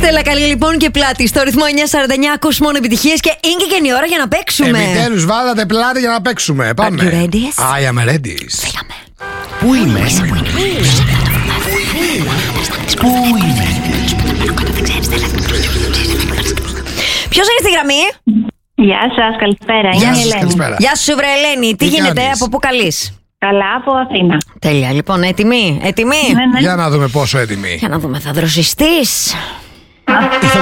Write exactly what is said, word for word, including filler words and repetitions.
Στέλλα Καλή λοιπόν και πλάτη στο ρυθμό εννιά σαράντα εννιά. Ακούς μόνο επιτυχίες και είναι και η ώρα για να παίξουμε. Επιτέλους βάλατε πλάτη για να παίξουμε. Πάμε. Are you ready? I am ready. Φύγαμε. Πού είμαι? Πού είμαι? Ποιος είναι στη γραμμή? Γεια σας, καλησπέρα. Γεια Είμαι η σας, Ελένη. καλησπέρα. Γεια σου βρε Ελένη. Τι, Τι γίνεται, κάνεις? από πού καλείς? Καλά, από Αθήνα. Τέλεια, λοιπόν, έτοιμη, έτοιμη. Ναι, ναι. Για να δούμε πόσο έτοιμοι. Για να δούμε, θα δροσιστείς?